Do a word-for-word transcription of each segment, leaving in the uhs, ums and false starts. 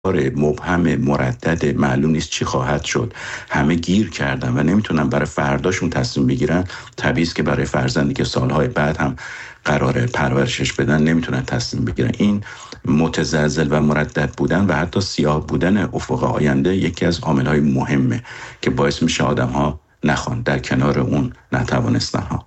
مبهم مردد معلوم نیست چی خواهد شد، همه گیر کردن و نمیتونن برای فرداشون تصمیم بگیرن. طبیعی است که برای فرزندی که سالهای بعد هم قراره پرورشش بدن نمیتونن تصمیم بگیرن. این متزلزل و مردد بودن و حتی سیاه بودن افق آینده یکی از عامل‌های مهمه که باعث میشه آدم‌ها نخوان، در کنار اون نتوانستن ها.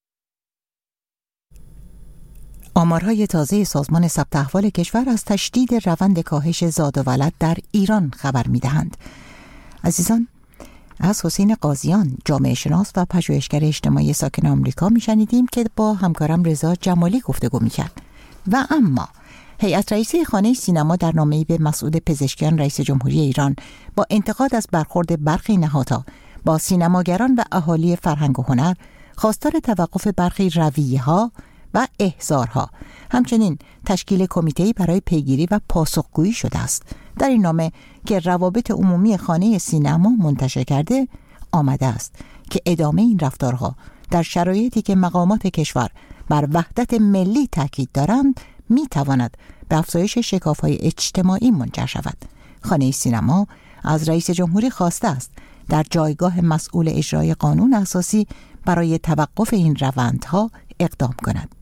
آمارهای تازه سازمان ثبت احوال کشور از تشدید روند کاهش زاد و ولد در ایران خبر می‌دهند. عزیزان، از حسین قاضیان، جامعه شناس و پژوهشگر اجتماعی ساکن آمریکا میشنیدیم که با همکارم رضا جمالی گفتگو میکرد. و اما هیئت رئیسه خانه سینما در نامه‌ای به مسعود پزشکیان رئیس جمهوری ایران با انتقاد از برخورد برخی نهادها با سینماگران و اهالی فرهنگ و هنر خواستار توقف برخی رویه‌ها و احضارها، همچنین تشکیل کمیته‌ای برای پیگیری و پاسخگویی شده است. در این نامه که روابط عمومی خانه سینما منتشر کرده آمده است که ادامه این رفتارها در شرایطی که مقامات کشور بر وحدت ملی تاکید دارند میتواند به افزایش شکاف‌های اجتماعی منجر شود. خانه سینما از رئیس جمهوری خواسته است در جایگاه مسئول اجرای قانون اساسی برای توقف این روندها اقدام کند.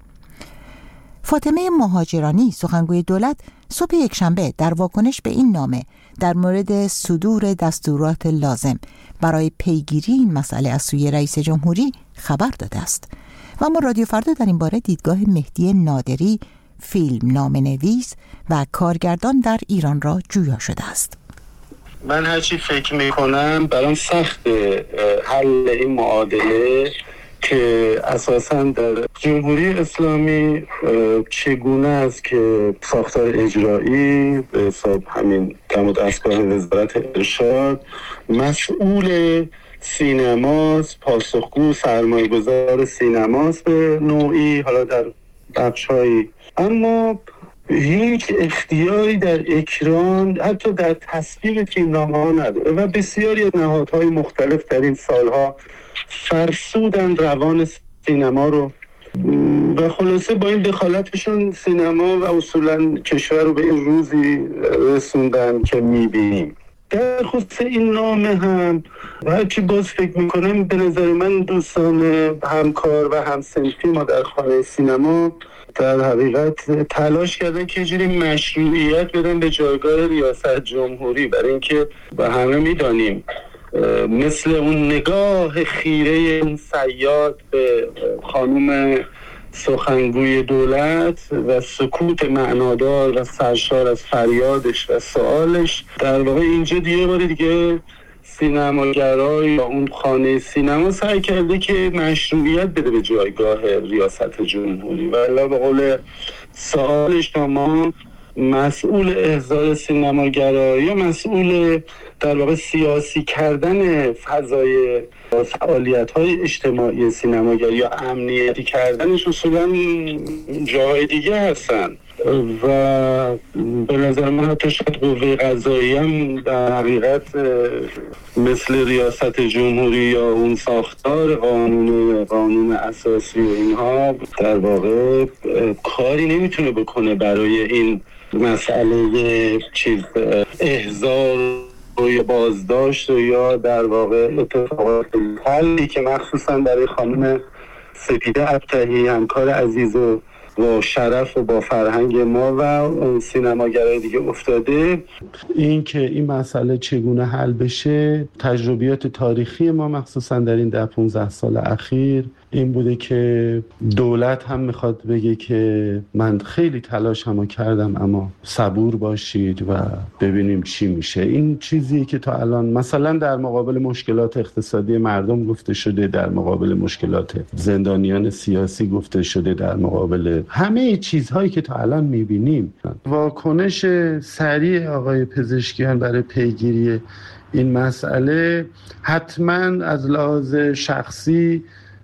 فاطمه مهاجرانی، سخنگوی دولت، صبح یکشنبه در واکنش به این نامه در مورد صدور دستورات لازم برای پیگیری این مسئله از سوی رئیس جمهوری خبر داده است. و اما رادیو فردا در این باره دیدگاه مهدی نادری، فیلم نامه‌نویس و کارگردان در ایران را جویا شده است. من هرچی فکر میکنم برام سخت حل این معادله که اساساً در جمهوری اسلامی چگونه است که ساختار اجرایی به حساب همین دم و دستگاه وزارت ارشاد مسئول سینماست، پاسخگو سرمایه‌گذار سینماست به نوعی، حالا در بخش‌هایی، اما هیچ اختیاری در اکران حتی در تصویب تیم‌نامه‌ها نداره و بسیاری از نهادهای مختلف در این سالها فرسودن روان سینما رو و خلاصه با این دخالتشون سینما و اصولا کشور رو به این روزی رسوندن که میبینیم. در خصوص این نامه هم هرچی باز فکر میکنم به نظر من دوستان همکار و همسنفی ما در خانه سینما در حقیقت تلاش کردن که جوری مشروعیت بدن به جایگاه ریاست جمهوری، برای اینکه با همه میدانیم مثل اون نگاه خیره صیاد به خانم سخنگوی دولت و سکوت معنادار و سرشار از فریادش و سوالش، در واقع اینجا دیگه بار دیگه سینماگرای یا اون خانه سینما سعی کرده که مشروعیت بده به جایگاه ریاست جمهوری و الا به قول سوال شما مسئول احضار سینماگرایی یا مسئول در واقع سیاسی کردن فضای فعالیت‌های اجتماعی سینماگری یا امنیتی کردنش اصولاً جاهای دیگه هستن و به نظر من حتی شاید قوه قضاییه هم در حقیقت مثل ریاست جمهوری یا اون ساختار قانون قانون اساسی و اینها در واقع کاری نمیتونه بکنه برای این مسئله چیز احضار و یا بازداشت و یا در واقع اتفاقات حلی که مخصوصا برای خانم سپیده ابطحی همکار عزیز و با شرف و با فرهنگ ما و سینماگرای دیگه افتاده. این که این مسئله چگونه حل بشه، تجربیات تاریخی ما مخصوصا در این ده پونزده سال اخیر این بوده که دولت هم میخواد بگه که من خیلی تلاش هم کردم اما صبور باشید و ببینیم چی میشه. این چیزیه که تا الان مثلا در مقابل مشکلات اقتصادی مردم گفته شده، در مقابل مشکلات زندانیان سیاسی گفته شده، در مقابل همه چیزهایی که تا الان میبینیم. واکنش سریع آقای پزشکیان برای پیگیری این مسئله حتما از لحاظ شخصی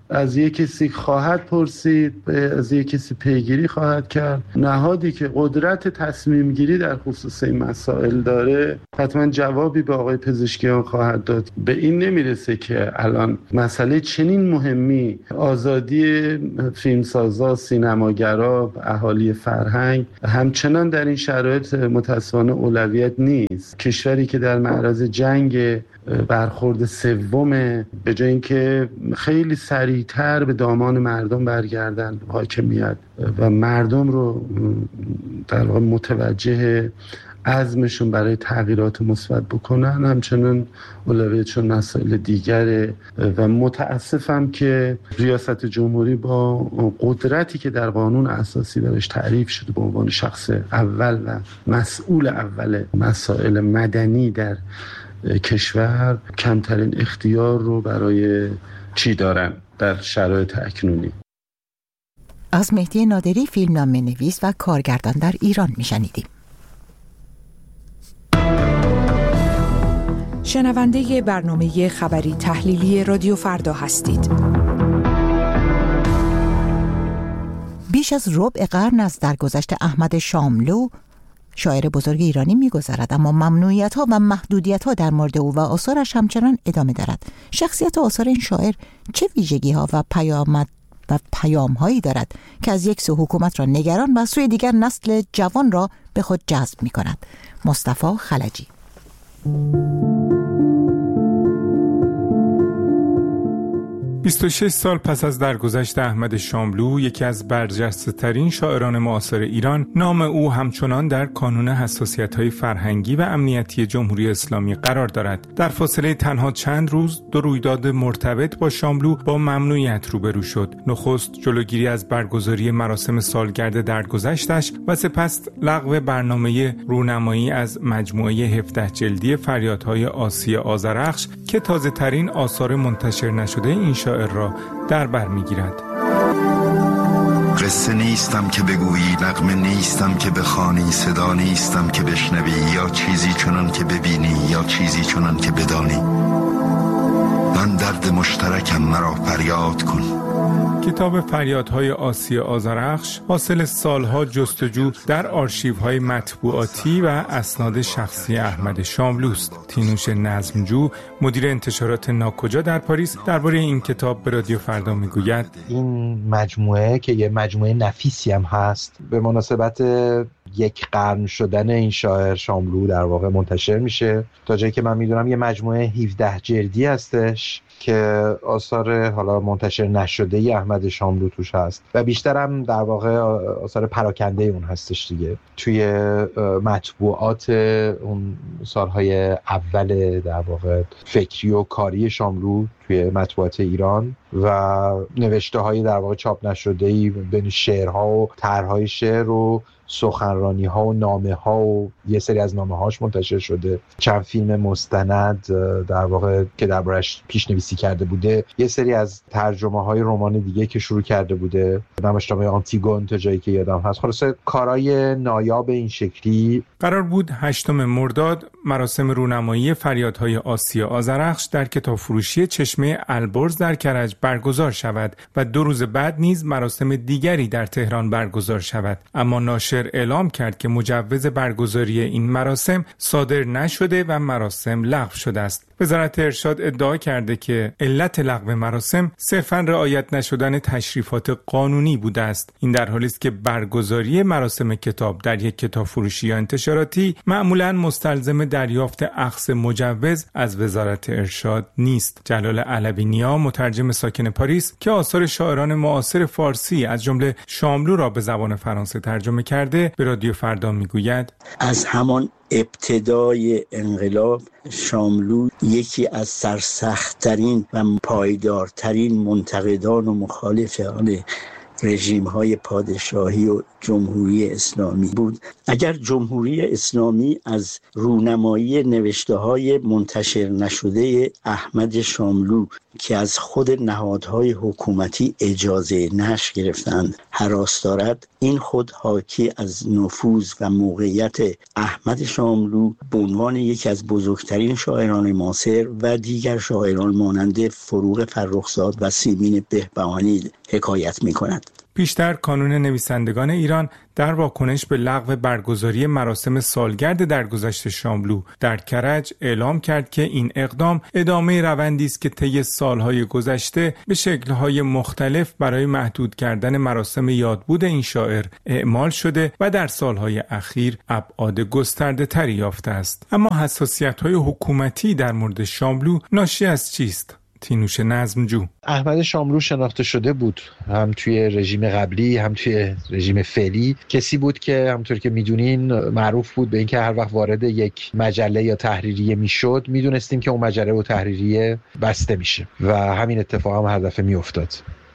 از یک کسی خواهد پرسید، از یک کسی پیگیری خواهد کرد. نهادی که قدرت تصمیم گیری در خصوص این مسائل داره حتما جوابی به آقای پزشکیان خواهد داد. به این نمیرسه که الان مسئله چنین مهمی، آزادی فیلمسازا، سینماگرا، اهالی فرهنگ، همچنان در این شرایط متاسفانه اولویت نیست. کشوری که در معرض جنگ برخورد سوم، به جای اینکه خیلی سریعتر به دامان مردم برگردن حاکمیت و مردم رو در واقع متوجه عزمشون برای تغییرات مثبت بکنن، همچنان اولویتشون مسائل دیگره. و متاسفم که ریاست جمهوری با قدرتی که در قانون اساسی برش تعریف شده به عنوان شخص اول و مسئول اول مسائل مدنی در کشور، کمترین اختیار رو برای چی دارن در شرایط اکنونی. از مهدی نادری، فیلمنامه نویس و کارگردان در ایران میشنیدیم. شنونده برنامه خبری تحلیلی رادیو فردا هستید. بیش از ربع قرن از درگذشت احمد شاملو، شاعر بزرگ ایرانی می‌گذرد، اما ممنوعیت‌ها و محدودیت‌ها در مورد او و آثارش همچنان ادامه دارد. شخصیت آثار این شاعر چه ویژگی‌ها و پیامد و پیام‌هایی دارد که از یک سو حکومت را نگران و از سوی دیگر نسل جوان را به خود جذب می‌کند؟ مصطفی خلجی. بیست و شش سال پس از درگذشت احمد شاملو، یکی از برجسته‌ترین شاعران معاصر ایران، نام او همچنان در کانون حساسیت‌های فرهنگی و امنیتی جمهوری اسلامی قرار دارد. در فاصله تنها چند روز، دو رویداد مرتبط با شاملو با ممنوعیت روبرو شد. نخست جلوگیری از برگزاری مراسم سالگرد درگذشتش و سپس لغو برنامه رونمایی از مجموعه هفده جلدی فریادهای آسی آذرخش که تازه‌ترین آثار منتشر نشده این شاعر را در بر می‌گیرد. قصه نیستم که بگویی، نغمه نیستم که بخوانی، صدا نیستم که بشنوی، یا چیزی چنان که ببینی یا چیزی چنان که بدانی. من درد مشترکم، مرا فریاد کن. کتاب فریادهای آسی آذرخش حاصل سالها جستجو در آرشیوهای مطبوعاتی و اسناد شخصی احمد شاملوست. تینوش نظمجو، مدیر انتشارات ناکجا در پاریس، درباره این کتاب به رادیو فردا میگوید: این مجموعه که یه مجموعه نفیسی هم هست، به مناسبت یک قرن شدن این شاعر شاملو در واقع منتشر میشه. تا جایی که من میدونم یه مجموعه هفده جلدی هستش که آثار حالا منتشر نشده ای احمد شاملو توش هست و بیشتر هم در واقع آثار پراکنده اون هستش دیگه. توی مطبوعات اون سالهای اول در واقع فکری و کاری شاملو توی مطبوعات ایران و نوشته های در واقع چاپ نشده ای بین شعرها و طرحهای شعر و سخنرانی ها و نامه ها و یه سری از نامه هاش منتشر شده. چند فیلم مستند در واقع که دربارش پیشنویسی کرده بوده، یه سری از ترجمه های رمان دیگه که شروع کرده بوده، نمایشنامه آنتیگون تا جایی که یادم هست. خلاصه کارهای نایاب این شکلی. قرار بود هشتم مرداد مراسم رونمایی فریادهای آسی آذرخش در کتابفروشی چشمه البرز در کرج برگزار شود و دو روز بعد نیز مراسم دیگری در تهران برگزار شود، اما ناشر اعلام کرد که مجوز برگزاری این مراسم صادر نشده و مراسم لغو شده است. وزارت ارشاد ادعا کرده که علت لغو مراسم صرفاً رعایت نشدن تشریفات قانونی بوده است. این در حالی است که برگزاری مراسم کتاب در یک کتاب فروشی یا انتشاراتی معمولاً مستلزم دریافت اخذ مجوز از وزارت ارشاد نیست. جلال علوی نیا، مترجم ساکن پاریس که آثار شاعران معاصر فارسی از جمله شاملو را به زبان فرانسه ترجمه کرده، به رادیو فردا میگوید: از همان ابتدای انقلاب شاملو یکی از سرسخت‌ترین و پایدارترین منتقدان و مخالفان رژیم‌های پادشاهی و جمهوری اسلامی بود. اگر جمهوری اسلامی از رونمایی نوشته‌های منتشر نشده احمد شاملو که از خود نهادهای حکومتی اجازه نشر گرفتند هراس دارد، این خود حاکی از نفوذ و موقعیت احمد شاملو به عنوان یکی از بزرگترین شاعران معاصر و دیگر شاعران مانند فروغ فرخزاد و سیمین بهبهانی حکایت می‌کند. پیشتر کانون نویسندگان ایران در واکنش به لغو برگزاری مراسم سالگرد درگذشت شاملو در کرج اعلام کرد که این اقدام ادامه روندی است که طی سالهای گذشته به شکل‌های مختلف برای محدود کردن مراسم یادبود این شاعر اعمال شده و در سالهای اخیر ابعاد گسترده‌تری یافته است. اما حساسیت‌های حکومتی در مورد شاملو ناشی از چیست؟ تینوش نظمجو: احمد شاملو شناخته شده بود، هم توی رژیم قبلی هم توی رژیم فعلی. کسی بود که همونطور که میدونین معروف بود به اینکه هر وقت وارد یک مجله یا تحریریه میشد میدونستیم که اون مجله و تحریریه بسته میشه و همین اتفاق هم هر دفعه میافتاد.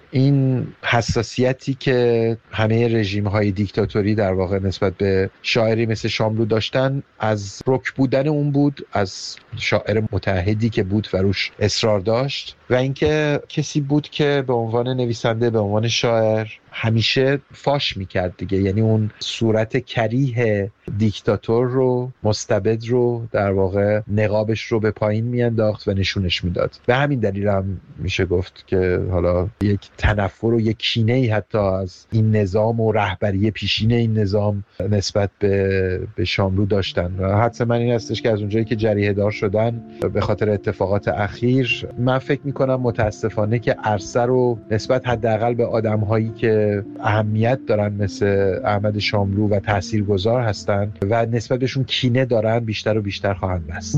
این حساسیتی که همه رژیم‌های دیکتاتوری در واقع نسبت به شاعری مثل شاملو داشتن از رک بودن اون بود، از شاعر متعهدی که بود و روش اصرار داشت و اینکه کسی بود که به عنوان نویسنده، به عنوان شاعر همیشه فاش میکرد دیگه، یعنی اون صورت کریه دیکتاتور رو، مستبد رو در واقع نقابش رو به پایین میانداخت و نشونش میداد. به همین دلیل هم میشه گفت که حالا یک تنفر و یک کینه‌ای حتی از این نظام و رهبری پیشین این نظام نسبت به به شاملو داشتن و حدس من این هستش که از اونجایی که جریحه دار شدن به خاطر اتفاقات اخیر، من فکر میکنم متاسفانه که عرصه رو نسبت حداقل به آدم‌هایی که اهمیت دارن مثل احمد شاملو و تاثیرگذار هستن و نسبت بهشون کینه دارن بیشتر و بیشتر خواهند بست.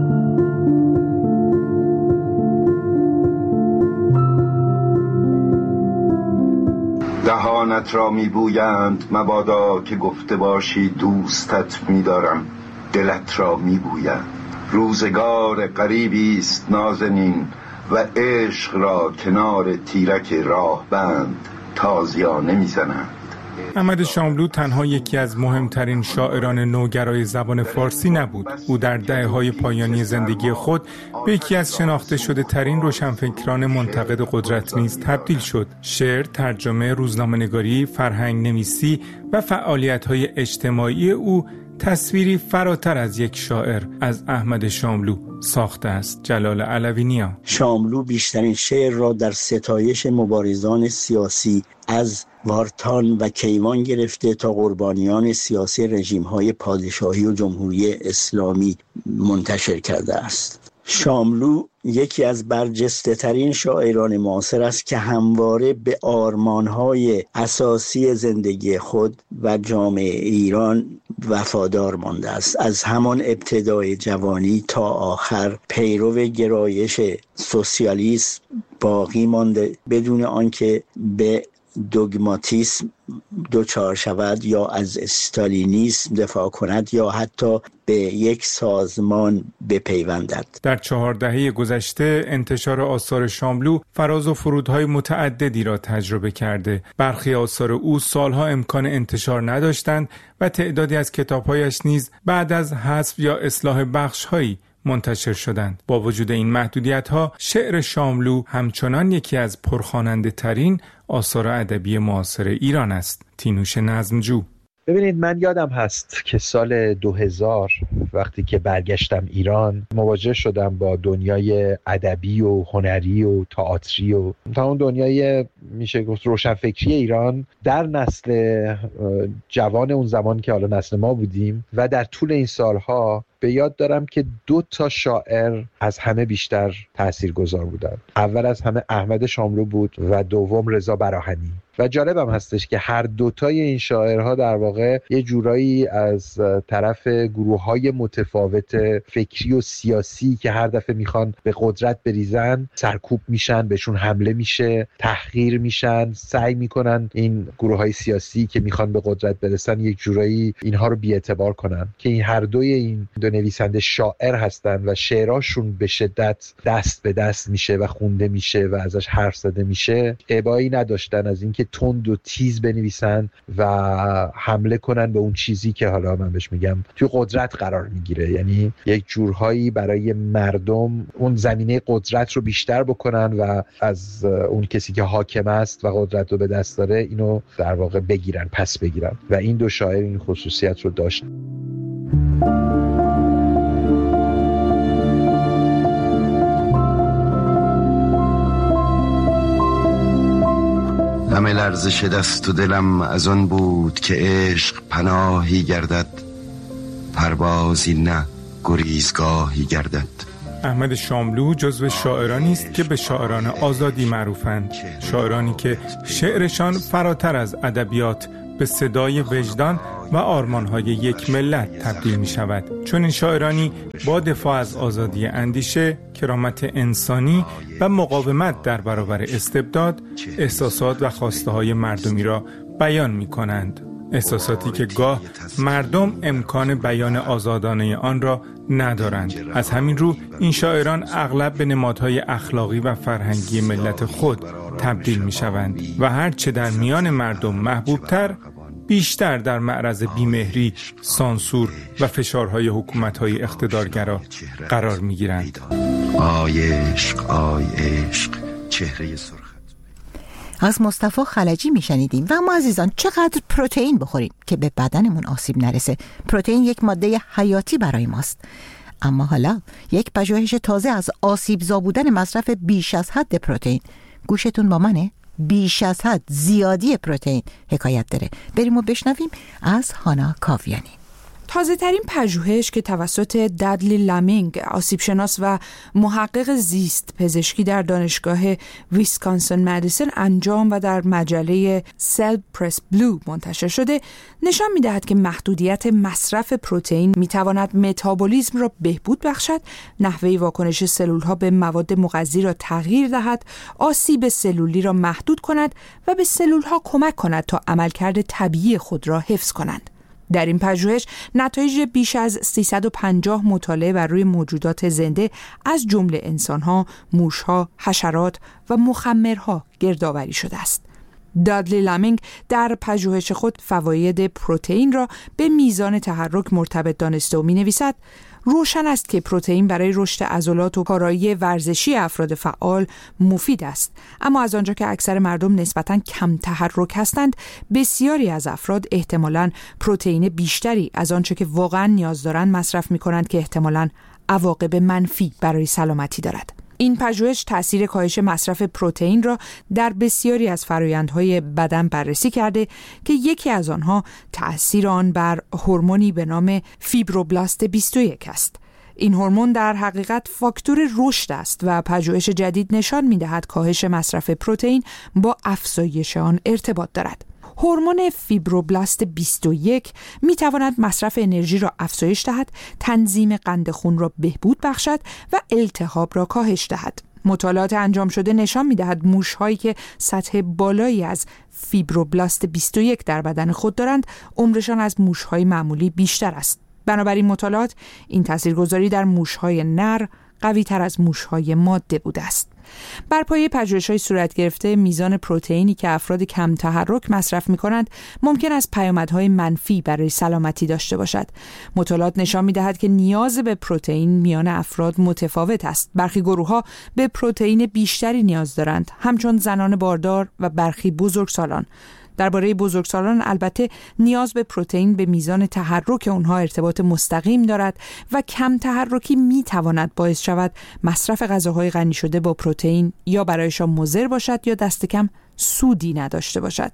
دهانت را میبویند مبادا که گفته باشی دوستت میدارم، دلت را میبویند روزگار غریبی است نازنین و عشق را کنار تیرک راه بند تازیانه میزنند. احمد شاملو تنها یکی از مهمترین شاعران نوگرای زبان فارسی نبود. او در دهه‌های پایانی زندگی خود به یکی از شناخته شده ترین روشنفکران منتقد قدرت نیز تبدیل شد. شعر، ترجمه، روزنامه‌نگاری، فرهنگ نویسی و فعالیت‌های اجتماعی او تصویری فراتر از یک شاعر از احمد شاملو ساخته است. جلال علوی‌نیا: شاملو بیشترین شعر را در ستایش مبارزان سیاسی از وارتان و کیوان گرفته تا قربانیان سیاسی رژیم‌های پادشاهی و جمهوری اسلامی منتشر کرده است. شاملو یکی از برجسته ترین شاعران معاصر است که همواره به آرمان‌های اساسی زندگی خود و جامعه ایران وفادار مانده است. از همان ابتدای جوانی تا آخر پیرو گرایش سوسیالیسم باقی مانده بدون آنکه به دوگماتیسم دچار شود یا از استالینیسم دفاع کند یا حتی به یک سازمان بپیوندد. در چهار دهه گذشته انتشار آثار شاملو فراز و فرودهای متعددی را تجربه کرده. برخی آثار او سالها امکان انتشار نداشتند و تعدادی از کتابهایش نیز بعد از حذف یا اصلاح بخش‌هایی منتشر شدند. با وجود این محدودیت‌ها، شعر شاملو همچنان یکی از پرخواننده ترین آثار ادبی معاصر ایران است. تینوش نظمجو: ببینید، من یادم هست که سال دو هزار وقتی که برگشتم ایران مواجه شدم با دنیای ادبی و هنری و تئاتری و تا اون دنیای میشه گفت روشنفکری ایران در نسل جوان اون زمان که حالا نسل ما بودیم و در طول این سالها به یاد دارم که دو تا شاعر از همه بیشتر تاثیرگذار بودن. اول از همه احمد شاملو بود و دوم رضا براهنی. و جالبم هستش که هر دوتای این شاعرها در واقع یه جورایی از طرف گروه‌های متفاوت فکری و سیاسی که هر دفعه میخوان به قدرت بریزن سرکوب میشن، بهشون حمله میشه، تحقیر میشن، سعی میکنن این گروه‌های سیاسی که میخوان به قدرت برسن یک جورایی اینها رو بی‌اعتبار کنن، که این هر دوی این دو نویسنده شاعر هستن و شعراشون به شدت دست به دست میشه و خونده میشه و ازش حرف زده میشه. ابایی نداشتن از اینکه تند و تیز بنویسن و حمله کنن به اون چیزی که حالا من بهش میگم توی قدرت قرار میگیره، یعنی یک جورهایی برای مردم اون زمینه قدرت رو بیشتر بکنن و از اون کسی که حاکم است و قدرت رو به دست داره اینو در واقع بگیرن، پس بگیرن، و این دو شاعر این خصوصیت رو داشت. همه لرزش دست و دلم از آن بود که عشق پناهی گردد، پروازی نه گریزگاهی گردد. احمد شاملو جزو شاعرانی است که به شاعران آزادی معروفند، شاعرانی که شعرشان فراتر از ادبیات به صدای وجدان و آرمان‌های یک ملت تبدیل می شود. چون این شاعرانی با دفاع از آزادی اندیشه، کرامت انسانی و مقاومت در برابر استبداد، احساسات و خواسته‌های مردمی را بیان می کنند. احساساتی که گاه مردم امکان بیان آزادانه آن را ندارند. از همین رو این شاعران اغلب به نمادهای اخلاقی و فرهنگی ملت خود تبدیل می شوند و هرچه در میان مردم محبوبتر، بیشتر در معرض بیمهری، سانسور و فشارهای حکومت‌های اقتدارگرا قرار می گیرند. آی عشق، آی عشق، چهره سرخ. از مصطفی خلجی میشنیدیم. و ما عزیزان چقدر پروتئین بخوریم که به بدنمون آسیب نرسه؟ پروتئین یک ماده حیاتی برای ماست. اما حالا یک پژوهش تازه از آسیبزا بودن مصرف بیش از حد پروتئین، گوشتون با منه؟ بیش از حد، زیادی پروتئین حکایت داره. بریم و بشنویم از هانا کاویانی. تازه ترین پژوهش که توسط دادلی لامینگ، آسیبشناس و محقق زیست پزشکی در دانشگاه ویسکانسن مدیسن انجام و در مجله سل پرس بلو منتشر شده، نشان می‌دهد که محدودیت مصرف پروتئین می‌تواند متابولیسم را بهبود بخشد، نحوه واکنش سلول‌ها به مواد مغذی را تغییر دهد، آسیب سلولی را محدود کند و به سلول‌ها کمک کند تا عملکرد طبیعی خود را حفظ کنند. در این پژوهش نتایج بیش از سیصد و پنجاه مطالعه بر روی موجودات زنده از جمله انسان‌ها، موش‌ها، حشرات و مخمرها گردآوری شده است. دادلی لامینگ در پژوهش خود فواید پروتئین را به میزان تحرک مرتبط دانسته و می‌نویسد: روشن است که پروتئین برای رشد عضلات و کارایی ورزشی افراد فعال مفید است، اما از آنجا که اکثر مردم نسبتاً کم تحرک هستند، بسیاری از افراد احتمالاً پروتئین بیشتری از آنچه که واقعاً نیاز دارند مصرف می‌کنند که احتمالاً عواقب منفی برای سلامتی دارد. این پژوهش تأثیر کاهش مصرف پروتئین را در بسیاری از فرآیندهای بدن بررسی کرده که یکی از آنها تأثیر آن بر هورمونی به نام فیبروبلاست بیست و یک است. این هورمون در حقیقت فاکتور رشد است و پژوهش جدید نشان می‌دهد کاهش مصرف پروتئین با افزایش آن ارتباط دارد. هورمون فیبروبلاست بیست و یک می تواند مصرف انرژی را افزایش دهد، تنظیم قند خون را بهبود بخشد و التهاب را کاهش دهد. مطالعات انجام شده نشان می دهد موش‌هایی که سطح بالایی از فیبروبلاست بیست و یک در بدن خود دارند، عمرشان از موش‌های معمولی بیشتر است. بنابراین مطالعات این تاثیرگذاری در موش‌های نر قوی تر از موش‌های ماده بوده است. بر پایه پژوهش‌های صورت گرفته، میزان پروتئینی که افراد کم تحرک مصرف می‌کنند ممکن است پیامدهای منفی برای سلامتی داشته باشد. مطالعات نشان می‌دهد که نیاز به پروتئین میان افراد متفاوت است. برخی گروه‌ها به پروتئین بیشتری نیاز دارند، همچون زنان باردار و برخی بزرگسالان. درباره بزرگسالان البته نیاز به پروتئین به میزان تحرک اونها ارتباط مستقیم دارد و کم تحرکی میتواند باعث شود مصرف غذاهای غنی شده با پروتئین یا برایشان مضر باشد یا دست کم سودی نداشته باشد.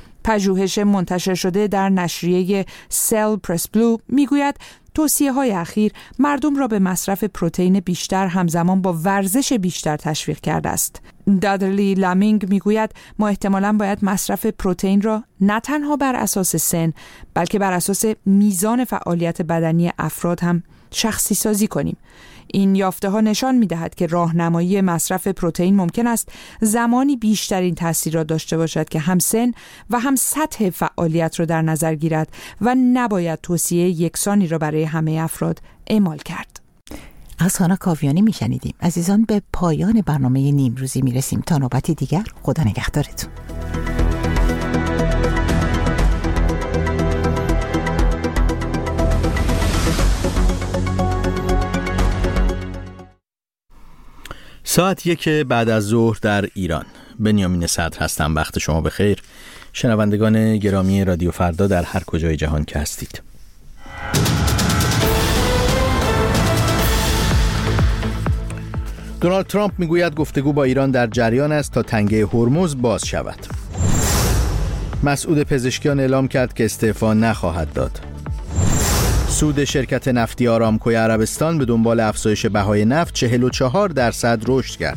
پژوهش منتشر شده در نشریه سل پرس بلو میگوید توصیه‌های اخیر مردم را به مصرف پروتئین بیشتر همزمان با ورزش بیشتر تشویق کرده است. دادلی لامینگ میگوید ما احتمالاً باید مصرف پروتئین را نه تنها بر اساس سن بلکه بر اساس میزان فعالیت بدنی افراد هم شخصی سازی کنیم. این یافته ها نشان می دهد که راهنمایی مصرف پروتئین ممکن است زمانی بیشترین تاثیر را داشته باشد که هم سن و هم سطح فعالیت را در نظر گیرد و نباید توصیه یکسانی را برای همه افراد اعمال کرد. از هانا کاویانی می شنیدیم. عزیزان، به پایان برنامه نیمروزی می رسیم. تا نوبتی دیگر، خدا نگهدارتون. ساعت یک بعد از ظهر در ایران. بنیامین صدر هستم. وقت شما بخیر شنوندگان گرامی رادیو فردا در هر کجای جهان که هستید. دونالد ترامپ میگوید گفتگو با ایران در جریان است تا تنگه هرمز باز شود. مسعود پزشکیان اعلام کرد که استعفا نخواهد داد. سود شرکت نفتی آرامکوی عربستان به دنبال افزایش بهای نفت چهل و چهار درصد رشد کرد.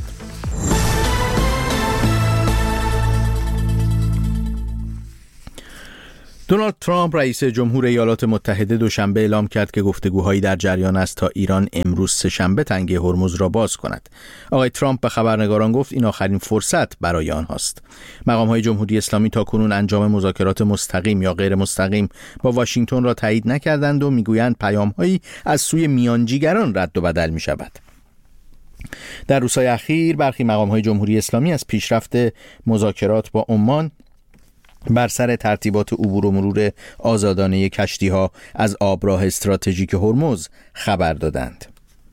دونالد ترامپ رئیس جمهور ایالات متحده دوشنبه اعلام کرد که گفتگوهایی در جریان است تا ایران امروز سه‌شنبه تنگه هرمز را باز کند. آقای ترامپ به خبرنگاران گفت این آخرین فرصت برای آنهاست. مقام‌های جمهوری اسلامی تاکنون انجام مذاکرات مستقیم یا غیر مستقیم با واشنگتن را تایید نکردند و میگویند پیام‌هایی از سوی میانجیگران رد و بدل می‌شود. در روزهای اخیر برخی مقام‌های جمهوری اسلامی از پیشرفت مذاکرات با عمان بر سر ترتیبات عبور و مرور آزادانه کشتی‌ها از آبراه استراتژیک هرمز خبر دادند.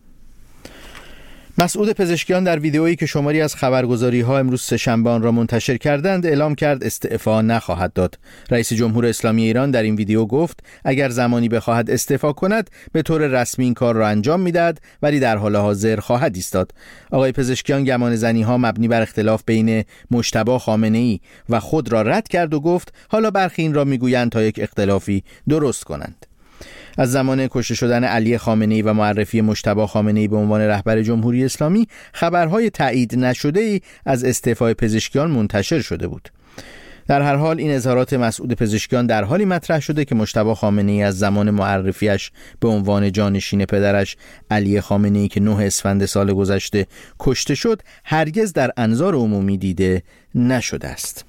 مسعود پزشکیان در ویدئویی که شماری از خبرگزاری‌ها امروز سه‌شنبه آن را منتشر کردند اعلام کرد استعفا نخواهد داد. رئیس جمهور اسلامی ایران در این ویدئو گفت اگر زمانی بخواهد استعفا کند به طور رسمی این کار را انجام می‌دهد ولی در حال حاضر خواهد ایستاد. آقای پزشکیان گمان زنی‌ها مبنی بر اختلاف بین مجتبی خامنه‌ای و خود را رد کرد و گفت حالا برخی این را می‌گویند تا یک اختلافی درست کنند. از زمان کشته شدن علی خامنه‌ای و معرفی مجتبی خامنه‌ای به عنوان رهبر جمهوری اسلامی خبرهای تایید نشده‌ای از استعفای پزشکیان منتشر شده بود. در هر حال این اظهارات مسعود پزشکیان در حالی مطرح شده که مجتبی خامنه‌ای از زمان معرفیش به عنوان جانشین پدرش علی خامنه‌ای که نه اسفند سال گذشته کشته شد هرگز در انظار عمومی دیده نشده است.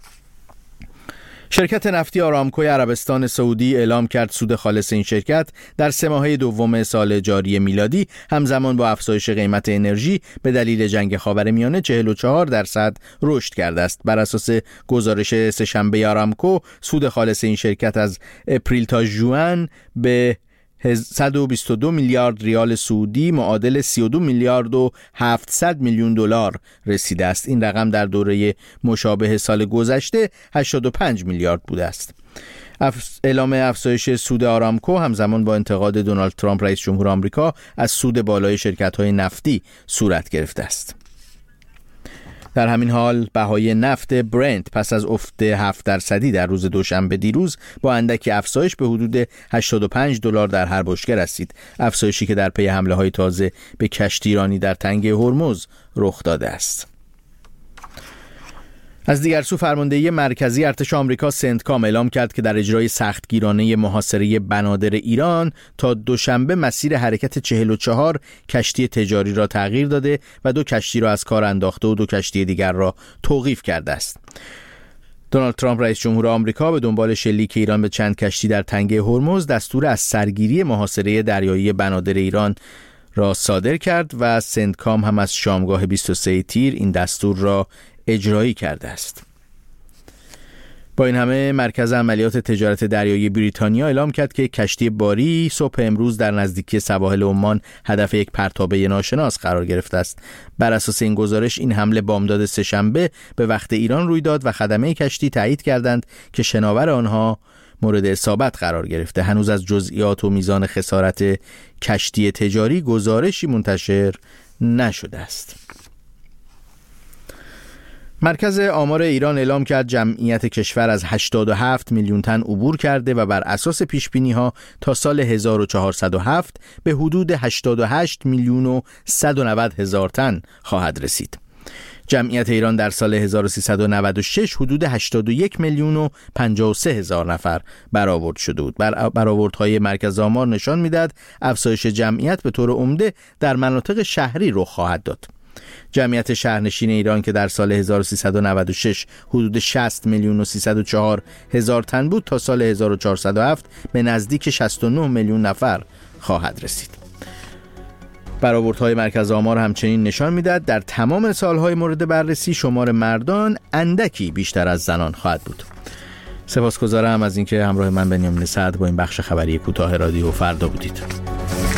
شرکت نفتی آرامکوی عربستان سعودی اعلام کرد سود خالص این شرکت در سه ماهه دوم سال جاری میلادی همزمان با افزایش قیمت انرژی به دلیل جنگ خاورمیانه چهل و چهار درصد رشد کرده است. بر اساس گزارش سه‌شنبه آرامکو سود خالص این شرکت از اپریل تا ژوئن به صد و بیست و دو میلیارد ریال سعودی معادل سی و دو میلیارد و هفتصد میلیون دلار رسیده است. این رقم در دوره مشابه سال گذشته هشتاد و پنج میلیارد بوده است. اعلام افزایش سود آرامکو همزمان با انتقاد دونالد ترامپ رئیس جمهور آمریکا از سود بالای شرکت‌های نفتی صورت گرفته است. در همین حال بهای نفت برنت پس از افت هفت درصدی در روز دوشنبه دیروز با اندکی افزایش به حدود هشتاد و پنج دلار در هر بشکه رسید. افزایشی که در پی حمله‌های تازه به کشتیرانی در تنگه هرمز رخ داده است. از دیگر سو فرماندهی مرکزی ارتش آمریکا سنتکام اعلام کرد که در اجرای سختگیرانه محاصره بنادر ایران تا دوشنبه مسیر حرکت چهل و چهار کشتی تجاری را تغییر داده و دو کشتی را از کار انداخته و دو کشتی دیگر را توقیف کرده است. دونالد ترامپ رئیس جمهور آمریکا به دنبال شلیک ایران به چند کشتی در تنگه هرمز دستور از سرگیری محاصره دریایی بنادر ایران را صادر کرد و سنتکام هم از شامگاه بیست و سه تیر این دستور را اجرایی کرده است. با این همه مرکز عملیات تجارت دریایی بریتانیا اعلام کرد که کشتی باری صبح امروز در نزدیکی سواحل عمان هدف یک پرتابه ناشناس قرار گرفته است. بر اساس این گزارش این حمله بامداد سه‌شنبه به وقت ایران روی داد و خدمه کشتی تایید کردند که شناور آنها مورد اصابت قرار گرفته. هنوز از جزئیات و میزان خسارت کشتی تجاری گزارشی منتشر نشده است. مرکز آمار ایران اعلام کرد جمعیت کشور از هشتاد و هفت میلیون تن عبور کرده و بر اساس پیشبینی‌ها تا سال هزار و چهارصد و هفت به حدود هشتاد و هشت میلیون و صد و نود هزار تن خواهد رسید. جمعیت ایران در سال هزار و سیصد و نود و شش حدود هشتاد و یک میلیون و پنجاه و سه هزار نفر برآورد شده بود. بر برآوردهای مرکز آمار نشان میداد افزایش جمعیت به طور عمده در مناطق شهری رخ خواهد داد. جمعیت شهرنشین ایران که در سال هزار و سیصد و نود و شش حدود شصت میلیون و سیصد و چهار هزار تن بود، تا سال هزار و چهارصد و هفت به نزدیک شصت و نه میلیون نفر خواهد رسید. برآوردهای مرکز آمار همچنین نشان میدهد در تمام سالهای مورد بررسی شمار مردان اندکی بیشتر از زنان خواهد بود. سپاسگزارم از اینکه همراه من بنیامین سعد با این بخش خبری کوتاه رادیو فردا بودید.